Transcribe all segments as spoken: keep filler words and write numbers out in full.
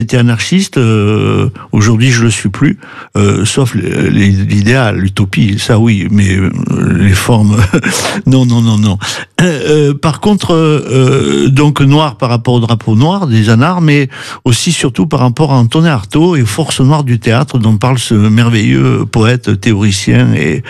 J'étais anarchiste, euh, aujourd'hui je le suis plus, euh, sauf l'idéal, l'utopie, ça oui, mais euh, les formes, non, non, non, non. Euh, par contre, euh, donc noir par rapport au drapeau noir des anards, mais aussi surtout par rapport à Antonin Artaud et aux forces noires du théâtre dont parle ce merveilleux poète, théoricien et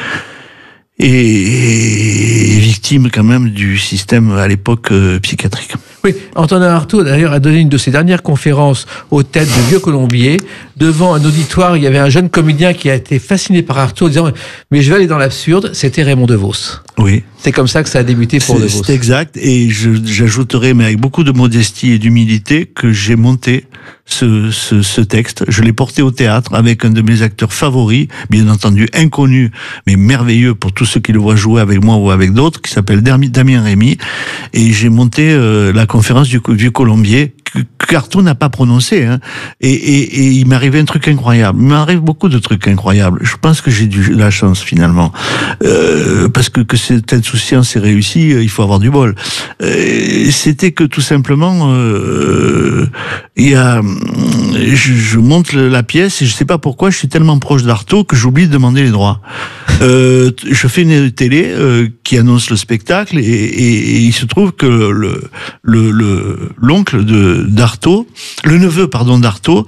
et, et victime quand même du système à l'époque euh, psychiatrique. Oui, Antonin Artaud d'ailleurs a donné une de ses dernières conférences aux têtes de Vieux-Colombier. Devant un auditoire, il y avait un jeune comédien qui a été fasciné par Artaud en disant « Mais je vais aller dans l'absurde », c'était Raymond DeVos. Oui. C'est comme ça que ça a débuté pour DeVos. C'est exact, et j'ajouterai, mais avec beaucoup de modestie et d'humilité, que j'ai monté ce, ce, ce texte. Je l'ai porté au théâtre avec un de mes acteurs favoris, bien entendu inconnu, mais merveilleux pour tous ceux qui le voient jouer avec moi ou avec d'autres, qui s'appelle Damien Rémy, et j'ai monté euh, la conférence du Vieux-Colombier, qu'Artaud n'a pas prononcé, hein. Et, et, et il m'arrivait un truc incroyable. Il m'arrive beaucoup de trucs incroyables. Je pense que j'ai de la chance finalement, euh, parce que que cette insouciance est réussie, il faut avoir du bol. Euh, C'était que tout simplement, euh, il y a, je, je monte la pièce et je sais pas pourquoi je suis tellement proche d'Artaud que j'oublie de demander les droits. Euh, je fais une télé euh, qui annonce le spectacle et, et, et il se trouve que le le le l'oncle de d'Artaud, le neveu pardon d'Artaud,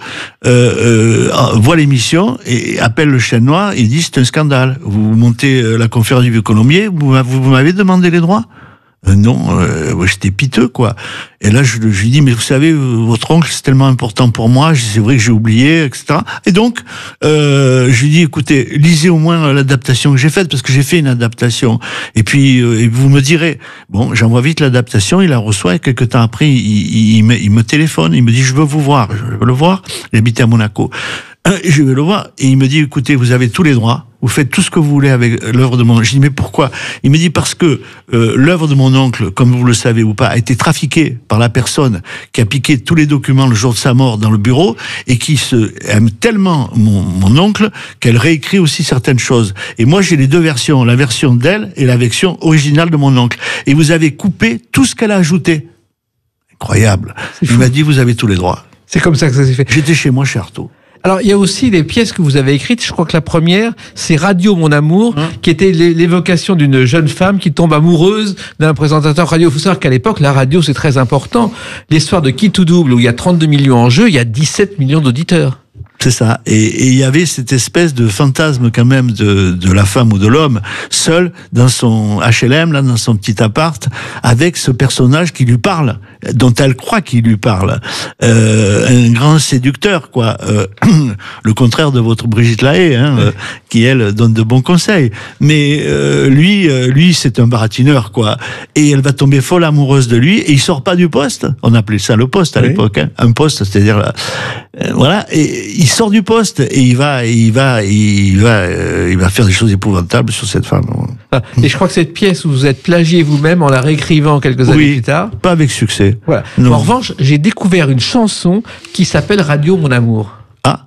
euh, euh, voit l'émission et appelle le Chêne Noir et dit c'est un scandale. Vous montez la conférence du Vieux-Colombier, vous, vous m'avez demandé les droits? Euh, non, euh, j'étais piteux, quoi. Et là, je, je lui dis, mais vous savez, votre oncle, c'est tellement important pour moi, c'est vrai que j'ai oublié, et cetera. Et donc, euh, je lui dis, écoutez, lisez au moins l'adaptation que j'ai faite, parce que j'ai fait une adaptation. Et puis, euh, et vous me direz, bon, j'envoie vite l'adaptation, il la reçoit, et quelques temps après, il, il, il, me, il me téléphone, il me dit, je veux vous voir, je veux le voir. Il habitait à Monaco. Je vais le voir, et il me dit, écoutez, vous avez tous les droits, vous faites tout ce que vous voulez avec l'œuvre de mon oncle. Je dis, mais pourquoi? Il me dit, parce que euh, l'œuvre de mon oncle, comme vous le savez ou pas, a été trafiquée par la personne qui a piqué tous les documents le jour de sa mort dans le bureau, et qui se aime tellement mon, mon oncle, qu'elle réécrit aussi certaines choses. Et moi, j'ai les deux versions, la version d'elle et la version originale de mon oncle. Et vous avez coupé tout ce qu'elle a ajouté. Incroyable. Il m'a dit, vous avez tous les droits. C'est comme ça que ça s'est fait. J'étais chez moi, chez Artaud. Alors, il y a aussi des pièces que vous avez écrites. Je crois que la première, c'est Radio Mon Amour, hein, qui était l'évocation d'une jeune femme qui tombe amoureuse d'un présentateur radio. Il faut savoir qu'à l'époque, la radio, c'est très important. L'histoire de Qui tout double, où il y a trente-deux millions en jeu, il y a dix-sept millions d'auditeurs. C'est ça. Et il y avait cette espèce de fantasme quand même de, de la femme ou de l'homme, seul dans son H L M, là, dans son petit appart, avec ce personnage qui lui parle, dont elle croit qu'il lui parle. Euh, un grand séducteur, quoi. Euh, le contraire de votre Brigitte Lahaie, hein, euh, qui, elle, donne de bons conseils. Mais euh, lui, euh, lui, c'est un baratineur, quoi. Et elle va tomber folle amoureuse de lui, et il sort pas du poste. On appelait ça le poste à oui. l'époque, hein. Un poste, c'est-à-dire, là, euh, voilà, et il sort du poste et il va, il va, il va, euh, il va faire des choses épouvantables sur cette femme. Ah, et je crois que cette pièce où vous êtes plagié vous-même en la réécrivant quelques années oui, plus tard. Pas avec succès. Voilà. En revanche, j'ai découvert une chanson qui s'appelle Radio Mon Amour. Ah.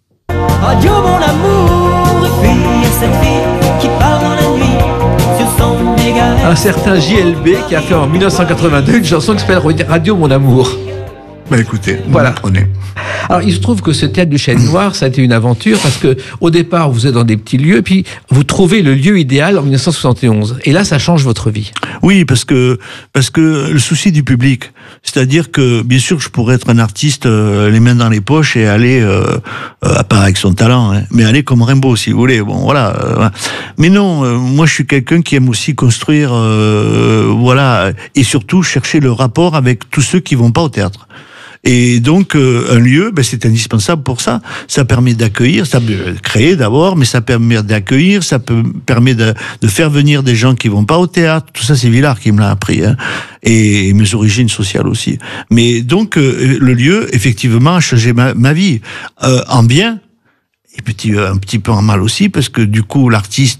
Radio Mon Amour, et puis il y a cette fille qui part dans la nuit sur son méga. Un certain J L B qui a fait en mille neuf cent quatre-vingt-deux une chanson qui s'appelle Radio Mon Amour. Bah écoutez, voilà. Prenez. Alors il se trouve que ce théâtre du Chêne Noir, ça a été une aventure parce que au départ vous êtes dans des petits lieux, puis vous trouvez le lieu idéal en mille neuf cent soixante et onze. Et là, ça change votre vie. Oui, parce que parce que le souci du public, c'est-à-dire que bien sûr je pourrais être un artiste euh, les mains dans les poches et aller, euh, euh, à part avec son talent, hein, mais aller comme Rimbaud si vous voulez. Bon voilà. Euh, mais non, euh, moi je suis quelqu'un qui aime aussi construire, euh, voilà, et surtout chercher le rapport avec tous ceux qui vont pas au théâtre. Et donc, euh, un lieu, ben, c'est indispensable pour ça. Ça permet d'accueillir, ça peut créer d'abord, mais ça permet d'accueillir, ça peut, permet de, de faire venir des gens qui vont pas au théâtre. Tout ça, c'est Villard qui me l'a appris, hein. Et, et mes origines sociales aussi. Mais donc, euh, le lieu, effectivement, a changé ma, ma vie. Euh, en bien et petit, un petit peu en mal aussi, parce que du coup, l'artiste,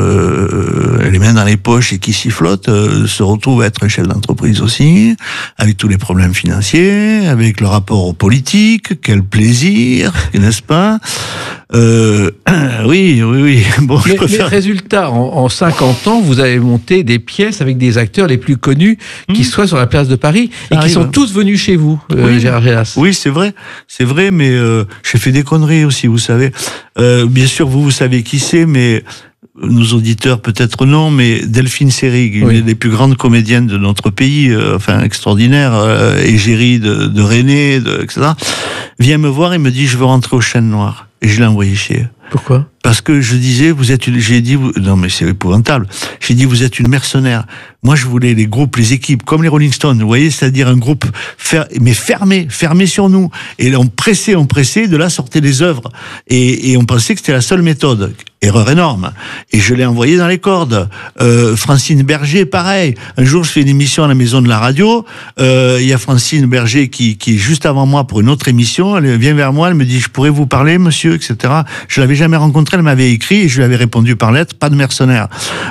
euh, les mains dans les poches et qui sifflote, euh, se retrouve à être un chef d'entreprise aussi, avec tous les problèmes financiers, avec le rapport aux politiques, quel plaisir, n'est-ce pas? Euh, oui, oui, oui. Bon, mais, je préfère... mais résultat, en, en cinquante ans, vous avez monté des pièces avec des acteurs les plus connus mmh. qui soient sur la place de Paris et arrive, qui sont hein. tous venus chez vous, euh, oui. Gérard Gélas. Oui, c'est vrai, c'est vrai, mais euh, j'ai fait des conneries aussi, vous savez. Euh, bien sûr, vous, vous savez qui c'est, mais nos auditeurs peut-être non, mais Delphine Seyrig, une oui. des plus grandes comédiennes de notre pays, euh, enfin extraordinaire, euh, égérie de, de René, de, et cetera, vient me voir et me dit je veux rentrer aux Chênes Noires. Et je l'ai envoyé chier. Pourquoi? Parce que je disais, vous êtes une, j'ai dit, vous, non mais c'est épouvantable. J'ai dit, vous êtes une mercenaire. Moi, je voulais les groupes, les équipes, comme les Rolling Stones, vous voyez, c'est-à-dire un groupe fer, mais fermé, fermé sur nous. Et là, on pressait, on pressait, de là sortaient des œuvres. Et, et on pensait que c'était la seule méthode. Erreur énorme. Et je l'ai envoyé dans les cordes. Euh, Francine Berger, pareil. Un jour, je fais une émission à la Maison de la Radio. Euh, il y a Francine Berger qui, qui est juste avant moi pour une autre émission. Elle vient vers moi, elle me dit, je pourrais vous parler, monsieur, et cetera. Je l'avais jamais rencontrée, elle m'avait écrit et je lui avais répondu par lettre, pas de mercenaire.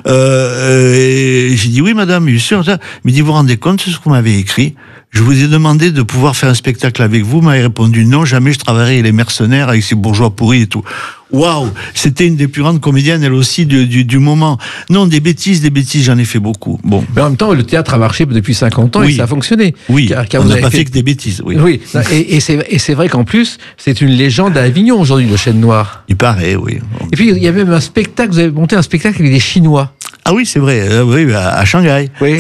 Euh, et j'ai dit, oui, madame, bien sûr. Elle me dit, vous vous rendez compte de ce que vous m'avez écrit? Je vous ai demandé de pouvoir faire un spectacle avec vous. Vous m'avez répondu, non, jamais je travaillerai avec les mercenaires, avec ces bourgeois pourris et tout. Waouh, c'était une des plus grandes comédiennes, elle aussi, du, du, du moment. Non, des bêtises, des bêtises, j'en ai fait beaucoup. Bon. Mais en même temps, le théâtre a marché depuis cinquante ans oui. et ça a fonctionné. Oui, car, car on n'a pas fait... fait que des bêtises. Oui, oui. et, et c'est, et c'est vrai qu'en plus, c'est une légende à Avignon aujourd'hui, le Chêne Noir. Il paraît, oui. Et puis, il y a même un spectacle, vous avez monté un spectacle avec des Chinois. Ah oui, c'est vrai, euh, oui, à, à Shanghai. Oui.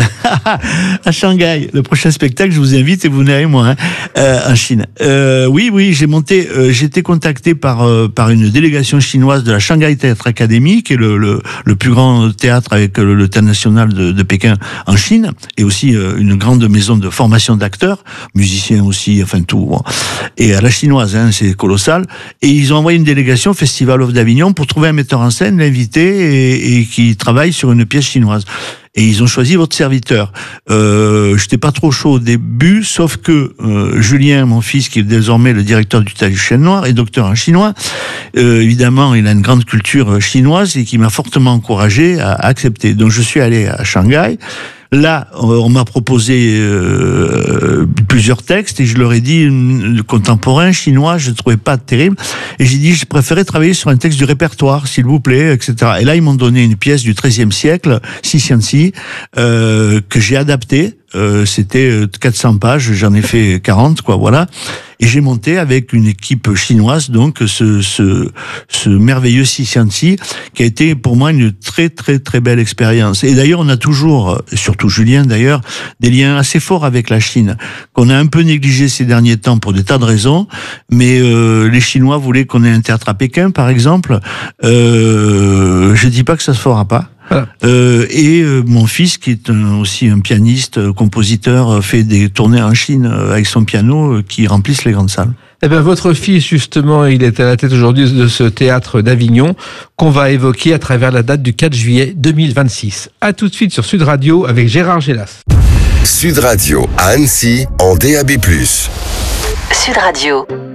À Shanghai. Le prochain spectacle, je vous invite et vous venez avec moi, hein, euh, en Chine. Euh, oui, oui, j'ai monté, euh, j'ai été contacté par, euh, par une délégation chinoise de la Shanghai Theatre Academy, qui est le, le, le plus grand théâtre avec le, le théâtre national de, de Pékin en Chine, et aussi euh, une grande maison de formation d'acteurs, musiciens aussi, enfin tout. Bon. Et à la chinoise, hein, c'est colossal. Et ils ont envoyé une délégation au Festival of d'Avignon pour trouver un metteur en scène, l'inviter, et, et qui travaille sur une pièce chinoise. Et ils ont choisi votre serviteur. Euh, j'étais pas trop chaud au début, sauf que euh, Julien, mon fils, qui est désormais le directeur du Théâtre du Chêne Noir et docteur en chinois, euh, évidemment, il a une grande culture chinoise et qui m'a fortement encouragé à, à accepter. Donc, je suis allé à Shanghai. Là, on m'a proposé euh, plusieurs textes et je leur ai dit, le contemporain chinois, je ne trouvais pas terrible. Et j'ai dit, je préférais travailler sur un texte du répertoire, s'il vous plaît, et cetera. Et là, ils m'ont donné une pièce du treizième siècle, Xixianxi, euh, que j'ai adaptée. Euh, c'était quatre cents pages, j'en ai fait quarante, quoi, voilà. Et j'ai monté avec une équipe chinoise, donc, ce, ce, ce merveilleux Xixianxi, qui a été pour moi une très, très, très belle expérience. Et d'ailleurs, on a toujours, surtout Julien d'ailleurs, des liens assez forts avec la Chine, qu'on a un peu négligé ces derniers temps pour des tas de raisons, mais euh, les Chinois voulaient qu'on ait un théâtre à Pékin, par exemple. Euh, je dis pas que ça se fera pas. Voilà. Euh, et euh, mon fils, qui est un, aussi un pianiste, euh, compositeur, euh, fait des tournées en Chine euh, avec son piano euh, qui remplissent les grandes salles. Eh ben, votre fils, justement, il est à la tête aujourd'hui de ce théâtre d'Avignon qu'on va évoquer à travers la date du quatre juillet deux mille vingt-six. À tout de suite sur Sud Radio avec Gérard Gélas. Sud Radio à Annecy en D A B plus. Sud Radio.